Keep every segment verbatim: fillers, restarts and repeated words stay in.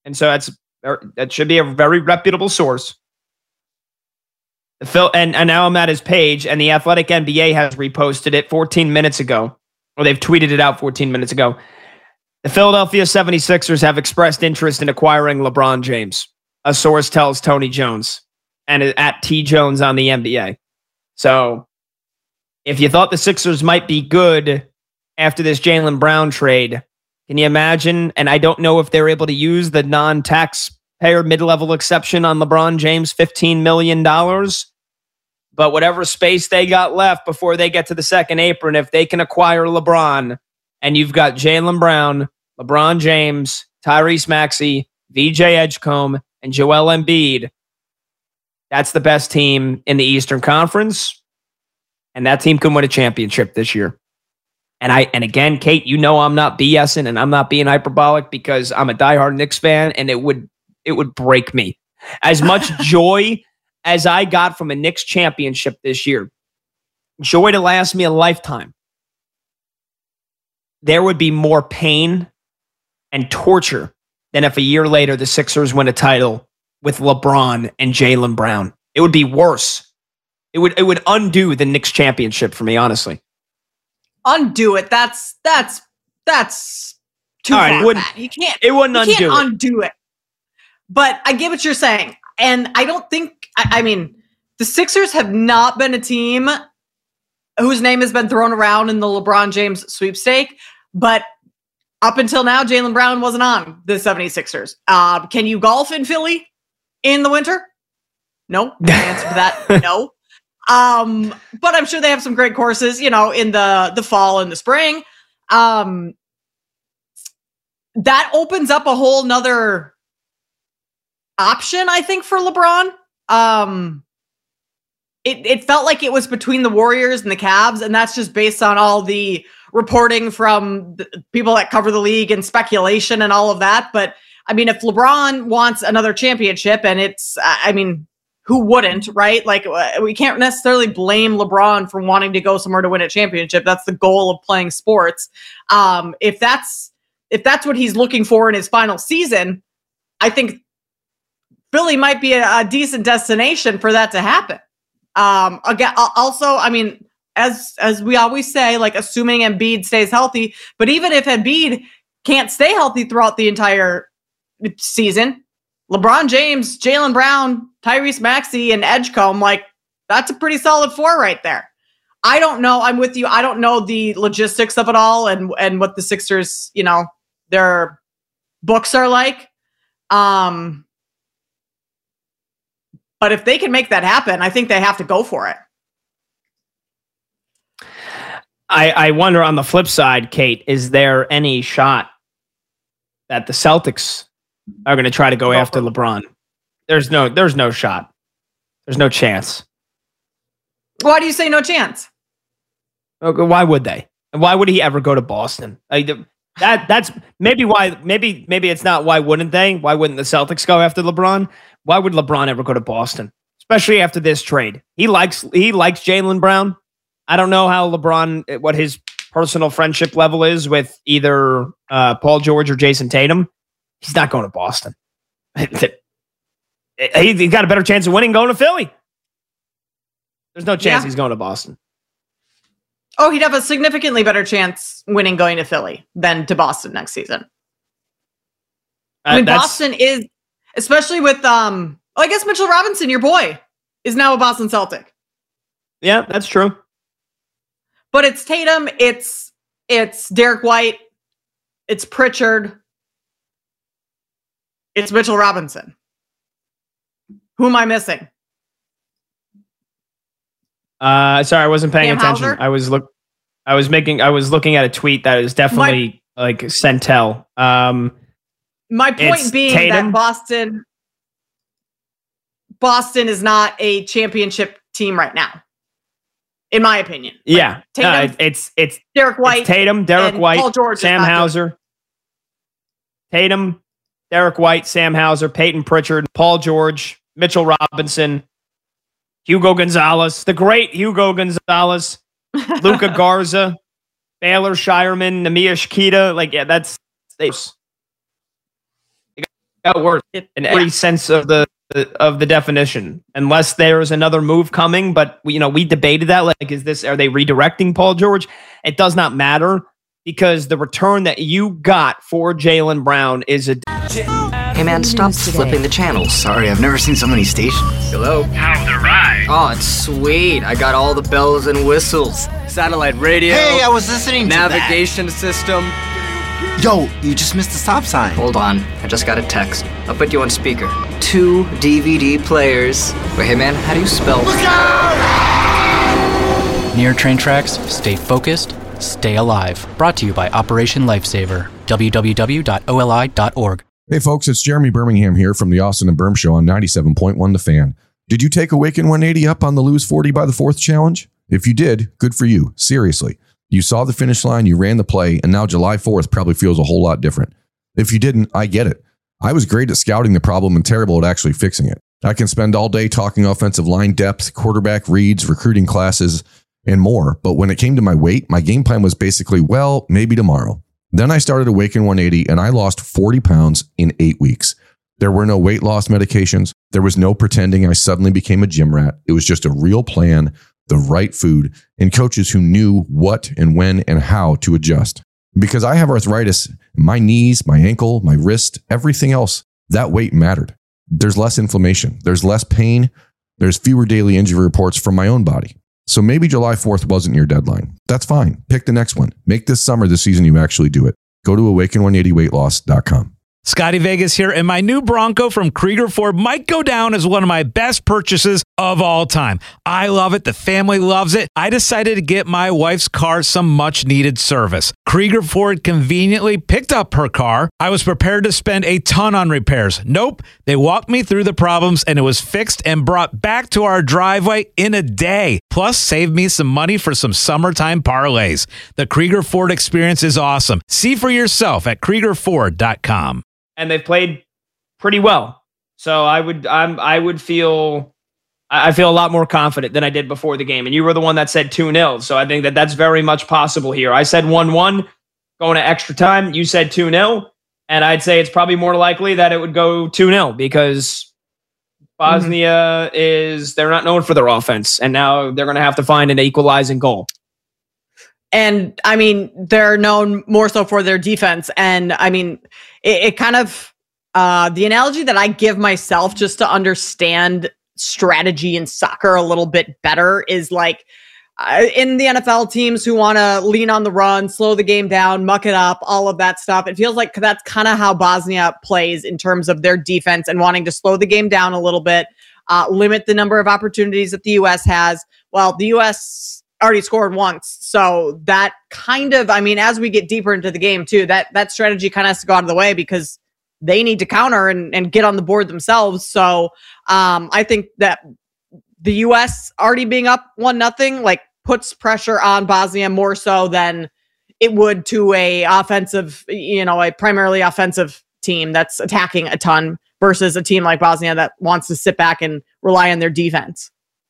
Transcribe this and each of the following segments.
And so that's that should be a very reputable source. Phil, and, and now I'm at his page, and the Athletic N B A has reposted it fourteen minutes ago, or they've tweeted it out fourteen minutes ago. The Philadelphia seventy-sixers have expressed interest in acquiring LeBron James, a source tells Tony Jones, and at T Jones on the N B A. So if you thought the Sixers might be good after this Jaylen Brown trade, can you imagine? And I don't know if they're able to use the non-taxpayer mid-level exception on LeBron James, fifteen million dollars. But whatever space they got left before they get to the second apron, if they can acquire LeBron, and you've got Jaylen Brown, LeBron James, Tyrese Maxey, V J Edgecombe, and Joel Embiid, that's the best team in the Eastern Conference. And that team can win a championship this year. And I, and again, Kate, you know I'm not BSing and I'm not being hyperbolic because I'm a diehard Knicks fan, and it would it would break me. As much joy as I got from a Knicks championship this year, joy to last me a lifetime, there would be more pain and torture than if a year later the Sixers win a title with LeBron and Jaylen Brown. It would be worse. It would it would undo the Knicks championship for me, honestly. Undo it. That's that's that's too All right, far. It back. You can't. It wouldn't you undo can't it. undo it. But I get what you're saying, and I don't think. I, I mean, the Sixers have not been a team whose name has been thrown around in the LeBron James sweepstake. But up until now, Jaylen Brown wasn't on the seventy-sixers. Uh, can you golf in Philly in the winter? No. The answer to that, no. Um, but I'm sure they have some great courses, you know, in the, the fall and the spring. Um, that opens up a whole nother option, I think, for LeBron. Um, it, it felt like it was between the Warriors and the Cavs, and that's just based on all the reporting from the people that cover the league and speculation and all of that. But I mean, if LeBron wants another championship, and it's, I mean, who wouldn't, right? Like, we can't necessarily blame LeBron for wanting to go somewhere to win a championship. That's the goal of playing sports. Um, if that's if that's what he's looking for in his final season, I think Philly might be a, a decent destination for that to happen. Um, again, also, I mean, as as we always say, like, assuming Embiid stays healthy, but even if Embiid can't stay healthy throughout the entire season, LeBron James, Jaylen Brown, Tyrese Maxey, and Edgecombe, like, that's a pretty solid four right there. I don't know. I'm with you. I don't know the logistics of it all and and what the Sixers, you know, their books are like. Um, but if they can make that happen, I think they have to go for it. I, I wonder on the flip side, Kate, is there any shot that the Celtics are going to try to go after LeBron? There's no, there's no shot. There's no chance. Why do you say no chance? Okay, why would they? Why would he ever go to Boston? Like, that that's maybe why. Maybe maybe it's not why wouldn't they? Why wouldn't the Celtics go after LeBron? Why would LeBron ever go to Boston? Especially after this trade. He likes he likes Jaylen Brown. I don't know how LeBron, what his personal friendship level is with either uh, Paul George or Jason Tatum. He's not going to Boston. He's got a better chance of winning going to Philly. There's no chance yeah. he's going to Boston. Oh, he'd have a significantly better chance winning going to Philly than to Boston next season. Uh, I mean, Boston is, especially with, um, oh, I guess Mitchell Robinson, your boy, is now a Boston Celtic. Yeah, that's true. But it's Tatum, it's it's Derek White, it's Pritchard, it's Mitchell Robinson. Who am I missing? Uh, sorry, I wasn't paying Sam attention. Hauser? I was look, I was making, I was looking at a tweet that is definitely My, like Centel. Um, my point being Tatum. that Boston, Boston is not a championship team right now, in my opinion. Like, yeah, Tatum, no, it, it's it's Derek White, it's Tatum, Derek White, Paul George Sam Hauser, Tatum, Derek White, Sam Hauser, Peyton Pritchard, Paul George, Mitchell Robinson, Hugo Gonzalez, the great Hugo Gonzalez, Luka Garza, Baylor Shireman, Namiya Shikita. Like, yeah, that's they Oh, worse in every yeah. sense of the of the definition, unless there is another move coming. But we, you know, we debated that. Like, is this? Are they redirecting Paul George? It does not matter because the return that you got for Jaylen Brown is a. Hey man, stop flipping the channels. Sorry, I've never seen so many stations. Hello. How's the ride? Oh, it's sweet. I got all the bells and whistles. Satellite radio. Hey, I was listening to navigation system. Yo, you just missed the stop sign. Hold on, I just got a text. I'll put you on speaker. Two D V D players. Wait, hey man, how do you spell? Look out! Near train tracks, stay focused, stay alive. Brought to you by Operation Lifesaver. w w w dot o l i dot org. Hey folks, it's Jeremy Birmingham here from the Austin and Berm Show on ninety-seven point one The Fan. Did you take Awaken one eighty up on the Lose forty by the fourth challenge? If you did, good for you. Seriously. You saw the finish line, you ran the play, and now July fourth probably feels a whole lot different. If you didn't, I get it. I was great at scouting the problem and terrible at actually fixing it. I can spend all day talking offensive line depth, quarterback reads, recruiting classes, and more. But when it came to my weight, my game plan was basically, well, maybe tomorrow. Then I started Awaken one eighty and I lost forty pounds in eight weeks. There were no weight loss medications. There was no pretending I suddenly became a gym rat. It was just a real plan, the right food, and coaches who knew what and when and how to adjust. Because I have arthritis, my knees, my ankle, my wrist, everything else, that weight mattered. There's less inflammation. There's less pain. There's fewer daily injury reports from my own body. So maybe July fourth wasn't your deadline. That's fine. Pick the next one. Make this summer the season you actually do it. Go to awaken one eighty weight loss dot com. Scotty Vegas here, and my new Bronco from Krieger Ford might go down as one of my best purchases of all time. I love it. The family loves it. I decided to get my wife's car some much-needed service. Krieger Ford conveniently picked up her car. I was prepared to spend a ton on repairs. Nope. They walked me through the problems, and it was fixed and brought back to our driveway in a day. Plus, saved me some money for some summertime parlays. The Krieger Ford experience is awesome. See for yourself at krieger ford dot com. And they've played pretty well. So I would I'm I would feel I feel a lot more confident than I did before the game. And you were the one that said two nil. So I think that that's very much possible here. I said one one going to extra time. You said two nil. And I'd say it's probably more likely that it would go two nil because Bosnia mm-hmm. is, they're not known for their offense. And now they're going to have to find an equalizing goal. And I mean, they're known more so for their defense. And I mean, it, it kind of, uh, the analogy that I give myself just to understand strategy in soccer a little bit better is like uh, in the N F L, teams who want to lean on the run, slow the game down, muck it up, all of that stuff. It feels like that's kind of how Bosnia plays in terms of their defense and wanting to slow the game down a little bit, uh, limit the number of opportunities that the U S has. Well, the U S already scored once. So that kind of, I mean, as we get deeper into the game too, that, that strategy kind of has to go out of the way because they need to counter and, and get on the board themselves. So um, I think that the U S already being up one nothing, like puts pressure on Bosnia more so than it would to a offensive, you know, a primarily offensive team that's attacking a ton versus a team like Bosnia that wants to sit back and rely on their defense.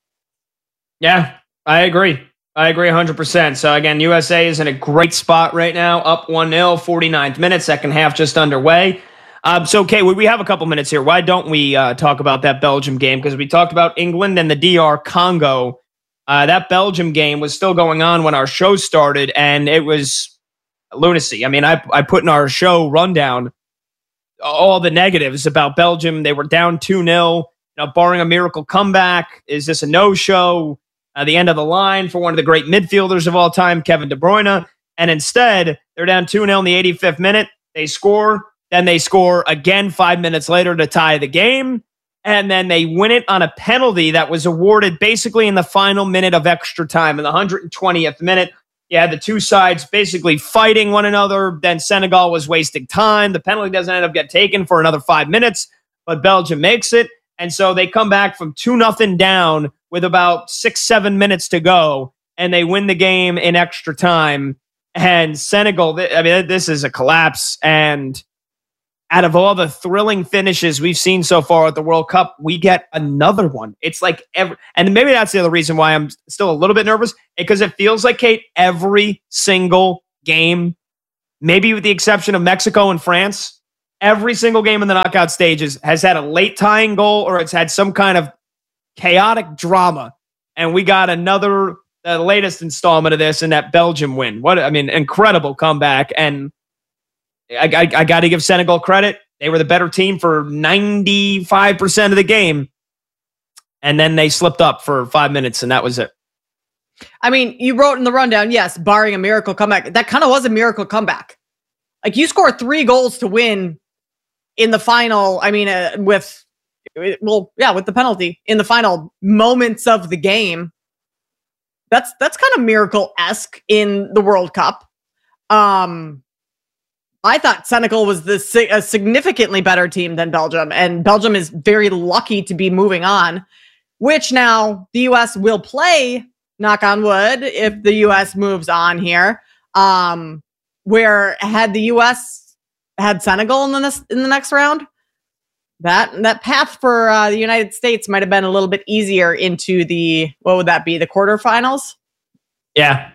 Yeah, I agree. I agree one hundred percent. So again, U S A is in a great spot right now, up one nil, forty-ninth minute, second half just underway. Um, so, okay, we, we have a couple minutes here. Why don't we uh, talk about that Belgium game? Because we talked about England and the D R Congo. Uh, that Belgium game was still going on when our show started, and it was lunacy. I mean, I, I put in our show rundown all the negatives about Belgium. They were down two nil, you know, barring a miracle comeback. Is this a no-show? Uh, the end of the line for one of the great midfielders of all time, Kevin De Bruyne. And instead, they're down two nil in the eighty-fifth minute. They score. Then they score again five minutes later to tie the game. And then they win it on a penalty that was awarded basically in the final minute of extra time. In the one hundred twentieth minute, you had the two sides basically fighting one another. Then Senegal was wasting time. The penalty doesn't end up getting taken for another five minutes, but Belgium makes it. And so they come back from two nothing down with about six, seven minutes to go, and they win the game in extra time. And Senegal, I mean, this is a collapse. And out of all the thrilling finishes we've seen so far at the World Cup, we get another one. It's like every, and maybe that's the other reason why I'm still a little bit nervous, because it feels like, Kate, every single game, maybe with the exception of Mexico and France, every single game in the knockout stages has had a late tying goal or it's had some kind of chaotic drama. And we got another, the latest installment of this in that Belgium win. What, I mean, incredible comeback. And I, I, I got to give Senegal credit. They were the better team for ninety-five percent of the game. And then they slipped up for five minutes and that was it. I mean, you wrote in the rundown, yes, barring a miracle comeback. That kind of was a miracle comeback. Like, you scored three goals to win in the final. I mean, uh, with, well, yeah, with the penalty in the final moments of the game. That's that's kind of miracle-esque in the World Cup. Um, I thought Senegal was the a significantly better team than Belgium, and Belgium is very lucky to be moving on, which now the U S will play, knock on wood, if the U S moves on here. Um, where had the U S had Senegal in the in the next round, that that path for uh, the United States might have been a little bit easier into the, what would that be, the quarterfinals? Yeah.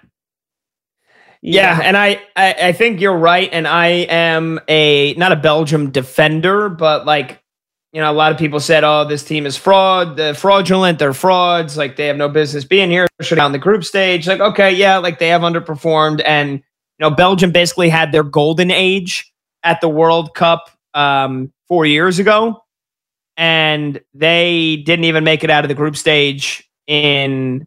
Yeah, and I, I, I think you're right, and I am a, not a Belgium defender, but like, you know, a lot of people said, oh, this team is fraud, they're fraudulent, they're frauds, like they have no business being here, should down the group stage. Like, okay, yeah, like they have underperformed, and, you know, Belgium basically had their golden age at the World Cup um, four years ago, and they didn't even make it out of the group stage in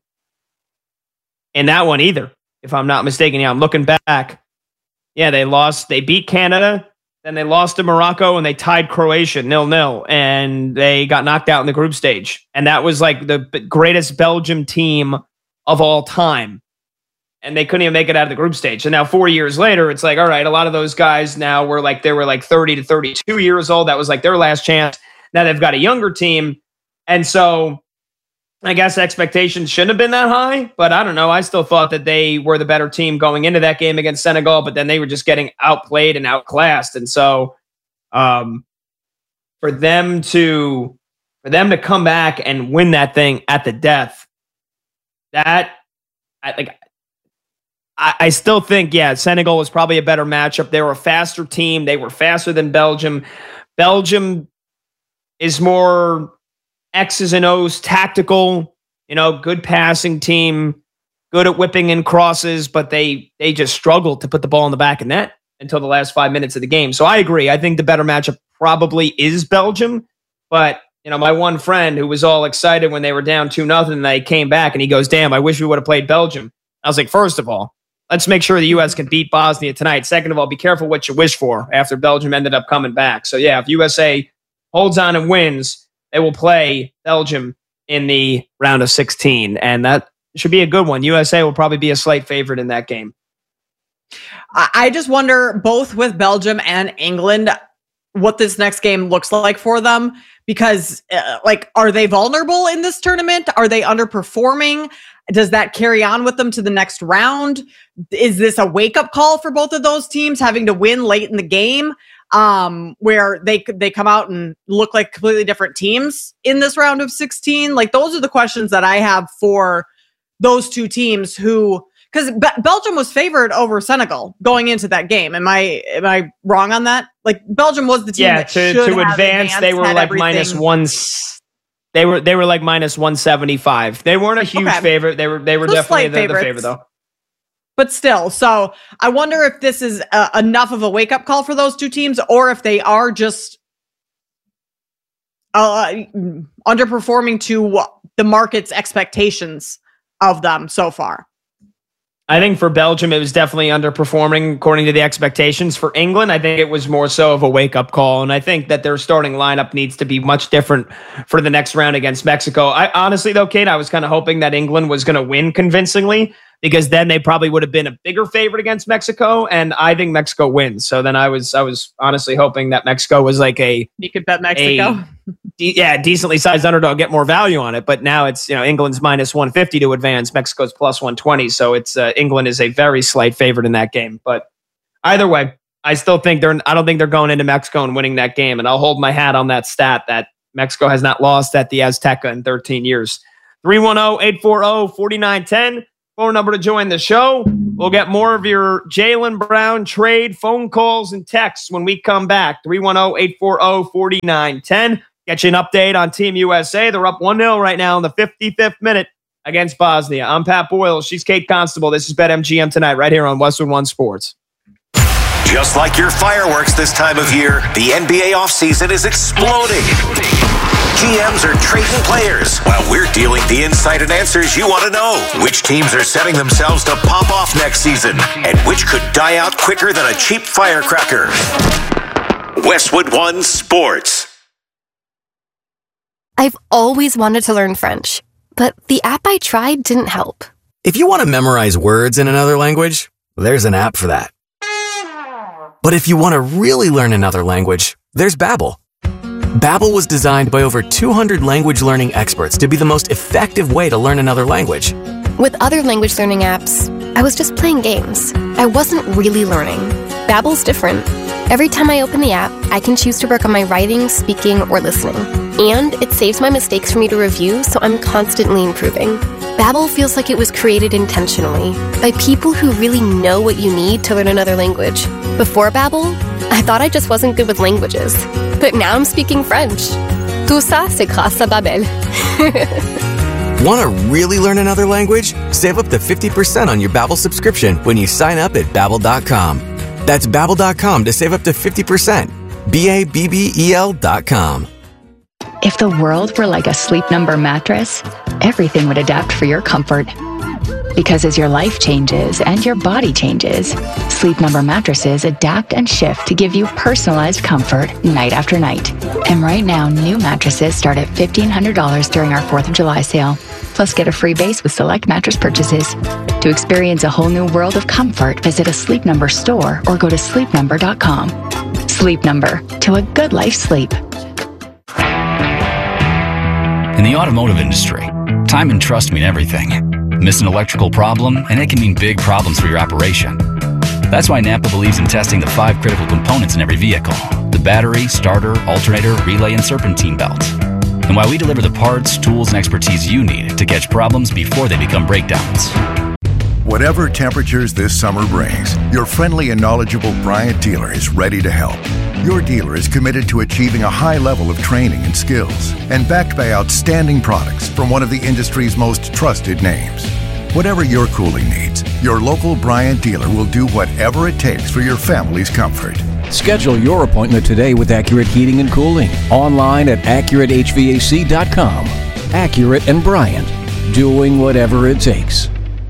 in that one either, if I'm not mistaken. Yeah, I'm looking back. Yeah, they lost. They beat Canada, then they lost to Morocco, and they tied Croatia nil nil, and they got knocked out in the group stage. And that was like the greatest Belgium team of all time. And they couldn't even make it out of the group stage. And now four years later, it's like, all right, a lot of those guys now were like, they were like thirty to thirty-two years old. That was like their last chance. Now they've got a younger team. And so I guess expectations shouldn't have been that high, but I don't know. I still thought that they were the better team going into that game against Senegal, but then they were just getting outplayed and outclassed. And so um, for them to, for them to come back and win that thing at the death, that I like, I, I still think, yeah, Senegal was probably a better matchup. They were a faster team. They were faster than Belgium. Belgium is more X's and O's, tactical, you know, good passing team, good at whipping in crosses, but they they just struggled to put the ball in the back of net until the last five minutes of the game. So I agree. I think the better matchup probably is Belgium. But, you know, my one friend who was all excited when they were down two nothing, they came back and he goes, damn, I wish we would have played Belgium. I was like, first of all, let's make sure the U S can beat Bosnia tonight. Second of all, be careful what you wish for after Belgium ended up coming back. So, yeah, if U S A holds on and wins, they will play Belgium in the round of sixteen, and that should be a good one. U S A will probably be a slight favorite in that game. I just wonder, both with Belgium and England, what this next game looks like for them, because, uh, like, are they vulnerable in this tournament? Are they underperforming? Does that carry on with them to the next round? Is this a wake-up call for both of those teams, having to win late in the game? Um, where they they come out and look like completely different teams in this round of sixteen. Like, those are the questions that I have for those two teams who, because Be- Belgium was favored over Senegal going into that game. Am I am I wrong on that? Like, Belgium was the team yeah, that to, should to have advance, advanced, they were like everything. minus one. They were they were like minus one seventy-five. They weren't a huge Okay. favorite. They were they were Just definitely slight the, the favorites. favorite though. But still, so I wonder if this is uh, enough of a wake-up call for those two teams, or if they are just uh, underperforming to the market's expectations of them so far. I think for Belgium, it was definitely underperforming according to the expectations. For England, I think it was more so of a wake-up call, and I think that their starting lineup needs to be much different for the next round against Mexico. I honestly, though, Kate, I was kind of hoping that England was going to win convincingly, because then they probably would have been a bigger favorite against Mexico, and I think Mexico wins. So then I was I was honestly hoping that Mexico was like a You could bet Mexico. a de- yeah, decently sized underdog, get more value on it. But now it's, you know, England's minus one fifty to advance, Mexico's plus one twenty. So it's uh, England is a very slight favorite in that game. But either way, I still think they're I don't think they're going into Mexico and winning that game. And I'll hold my hat on that stat that Mexico has not lost at the Azteca in thirteen years. three one zero, eight four zero, four nine one zero. Phone number to join the show. We'll get more of your Jaylen Brown trade phone calls and texts when we come back. three one zero, eight four zero, four nine one zero. Get you an update on Team U S A. They're up one nil right now in the fifty-fifth minute against Bosnia. I'm Pat Boyle. She's Kate Constable. This is BetMGM tonight right here on Westwood One Sports. Just like your fireworks this time of year, the N B A offseason is exploding. G Ms are trading players while we're dealing the insight and answers you want to know. Which teams are setting themselves to pop off next season and which could die out quicker than a cheap firecracker. Westwood One Sports. I've always wanted to learn French, but the app I tried didn't help. If you want to memorize words in another language, there's an app for that. But if you want to really learn another language, there's Babbel. Babbel was designed by over two hundred language learning experts to be the most effective way to learn another language. With other language learning apps, I was just playing games. I wasn't really learning. Babbel's different. Every time I open the app, I can choose to work on my writing, speaking, or listening. And it saves my mistakes for me to review, so I'm constantly improving. Babbel feels like it was created intentionally by people who really know what you need to learn another language. Before Babbel, I thought I just wasn't good with languages. But now I'm speaking French. Tout ça, c'est grâce à Babbel. Want to really learn another language? Save up to fifty percent on your Babbel subscription when you sign up at Babbel dot com. That's Babbel dot com to save up to fifty percent. B A B B E L dot com. If the world were like a Sleep Number mattress, everything would adapt for your comfort. Because as your life changes and your body changes, Sleep Number mattresses adapt and shift to give you personalized comfort night after night. And right now, new mattresses start at fifteen hundred dollars during our fourth of July sale. Plus, get a free base with select mattress purchases. To experience a whole new world of comfort, visit a Sleep Number store or go to sleep number dot com. Sleep Number, to a good life sleep. In the automotive industry, time and trust mean everything. Miss an electrical problem, and it can mean big problems for your operation. That's why Napa believes in testing the five critical components in every vehicle: the battery, starter, alternator, relay, and serpentine belt. And why we deliver the parts, tools, and expertise you need to catch problems before they become breakdowns. Whatever temperatures this summer brings, your friendly and knowledgeable Bryant dealer is ready to help. Your dealer is committed to achieving a high level of training and skills, and backed by outstanding products from one of the industry's most trusted names. Whatever your cooling needs, your local Bryant dealer will do whatever it takes for your family's comfort. Schedule your appointment today with Accurate Heating and Cooling. Online at accurate H V A C dot com. Accurate and Bryant, doing whatever it takes.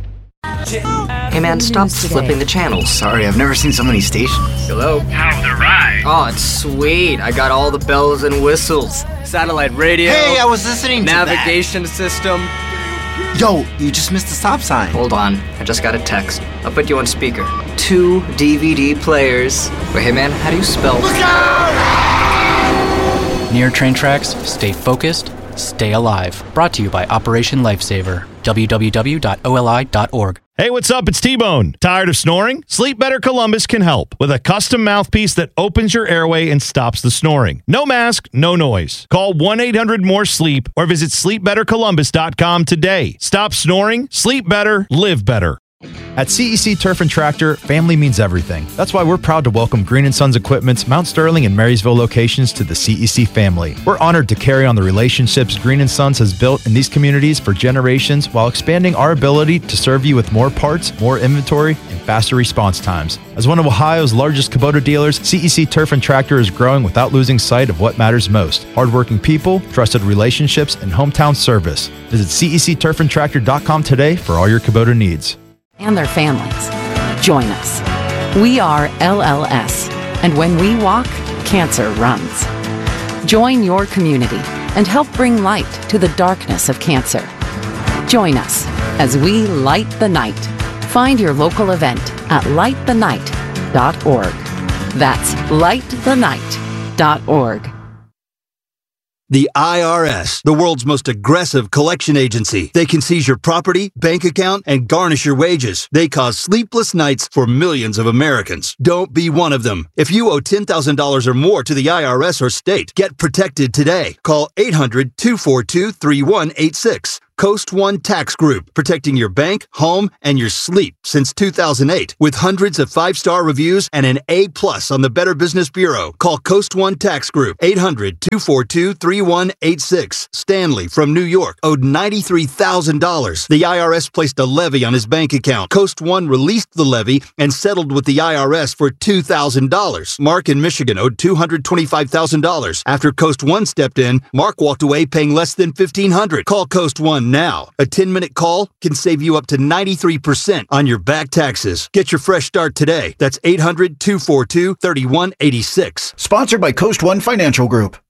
Hey man, stop flipping the channels. Sorry, I've never seen so many stations. Hello? How's the ride? Oh, it's sweet. I got all the bells and whistles. Satellite radio. Hey, I was listening to that. Navigation system. Yo, you just missed the stop sign. Hold on, I just got a text. I'll put you on speaker. Two D V D players. Wait, hey man, how do you spell? Look out! Near train tracks, stay focused, stay alive. Brought to you by Operation Lifesaver. w w w dot o l i dot org. Hey, what's up? It's T-Bone. Tired of snoring? Sleep Better Columbus can help with a custom mouthpiece that opens your airway and stops the snoring. No mask, no noise. Call one eight hundred more sleep or visit sleep better columbus dot com today. Stop snoring, sleep better, live better. At C E C Turf and Tractor, family means everything. That's why we're proud to welcome Green and Sons Equipment's Mount Sterling and Marysville locations to the C E C family. We're honored to carry on the relationships Green and Sons has built in these communities for generations while expanding our ability to serve you with more parts, more inventory, and faster response times. As one of Ohio's largest Kubota dealers, C E C Turf and Tractor is growing without losing sight of what matters most: hardworking people, trusted relationships, and hometown service. Visit C E C turf and tractor dot com today for all your Kubota needs. And their families. Join us. We are L L S, and when we walk, cancer runs. Join your community and help bring light to the darkness of cancer. Join us as we light the night. Find your local event at light the night dot org. That's light the night dot org. The I R S, the world's most aggressive collection agency. They can seize your property, bank account, and garnish your wages. They cause sleepless nights for millions of Americans. Don't be one of them. If you owe ten thousand dollars or more to the I R S or state, get protected today. Call eight hundred, two four two, three one eight six. Coast One Tax Group, protecting your bank, home, and your sleep since two thousand eight. With hundreds of five-star reviews and an A plus on the Better Business Bureau. Call Coast One Tax Group, eight hundred, two four two, three one eight six. Stanley from New York owed ninety-three thousand dollars. The I R S placed a levy on his bank account. Coast One released the levy and settled with the I R S for two thousand dollars. Mark in Michigan owed two hundred twenty-five thousand dollars. After Coast One stepped in, Mark walked away paying less than fifteen hundred dollars. Call Coast One now. A ten-minute call can save you up to ninety-three percent on your back taxes. Get your fresh start today. That's eight hundred, two four two, three one eight six. Sponsored by Coast One Financial Group.